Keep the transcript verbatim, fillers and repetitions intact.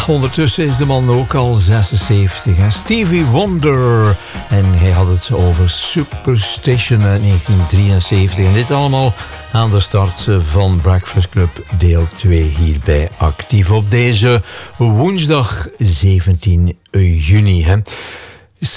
ondertussen is de man ook al zesenzeventig. Hè? Stevie Wonder. En hij had het over Superstition uit negentien drieënzeventig. En dit allemaal aan de start van Breakfast Club deel twee hier bij Actief op deze woensdag zeventien juni. Hè?